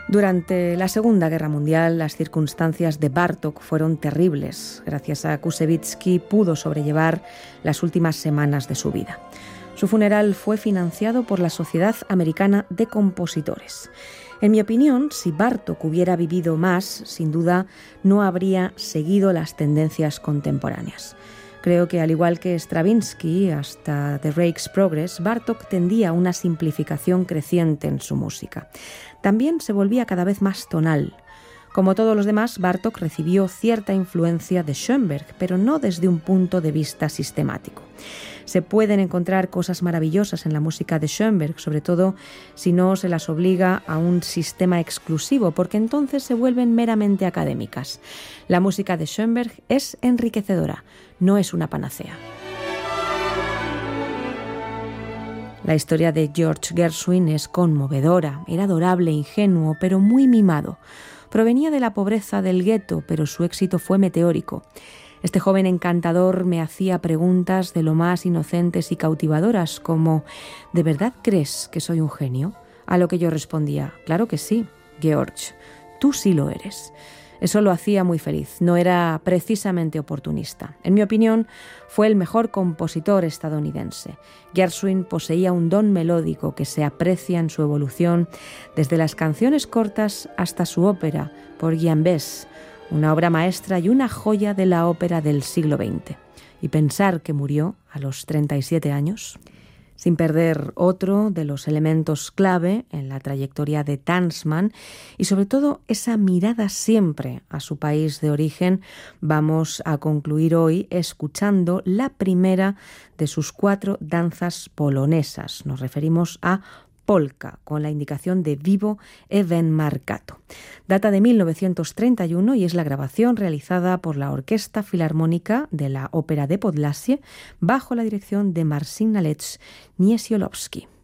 Durante la Segunda Guerra Mundial, las circunstancias de Bartók fueron terribles. Gracias a Koussevitzky pudo sobrellevar las últimas semanas de su vida. Su funeral fue financiado por la Sociedad Americana de Compositores. En mi opinión, si Bartók hubiera vivido más, sin duda no habría seguido las tendencias contemporáneas. Creo que, al igual que Stravinsky, hasta The Rake's Progress, Bartók tendía a una simplificación creciente en su música. También se volvía cada vez más tonal. Como todos los demás, Bartók recibió cierta influencia de Schoenberg, pero no desde un punto de vista sistemático. Se pueden encontrar cosas maravillosas en la música de Schoenberg, sobre todo si no se las obliga a un sistema exclusivo, porque entonces se vuelven meramente académicas. La música de Schoenberg es enriquecedora, no es una panacea. La historia de George Gershwin es conmovedora. Era adorable, ingenuo, pero muy mimado. Provenía de la pobreza del gueto, pero su éxito fue meteórico. Este joven encantador me hacía preguntas de lo más inocentes y cautivadoras, como ¿de verdad crees que soy un genio? A lo que yo respondía, claro que sí, George, tú sí lo eres. Eso lo hacía muy feliz, no era precisamente oportunista. En mi opinión, fue el mejor compositor estadounidense. Gershwin poseía un don melódico que se aprecia en su evolución desde las canciones cortas hasta su ópera, Porgy and Bess, una obra maestra y una joya de la ópera del siglo XX. Y pensar que murió a los 37 años... sin perder otro de los elementos clave en la trayectoria de Tansman y sobre todo esa mirada siempre a su país de origen, vamos a concluir hoy escuchando la primera de sus 4 danzas polonesas. Nos referimos a polka, con la indicación de Vivo Even Marcato. Data de 1931 y es la grabación realizada por la Orquesta Filarmónica de la Ópera de Podlasie bajo la dirección de Marcin Nalec Niesiolowski.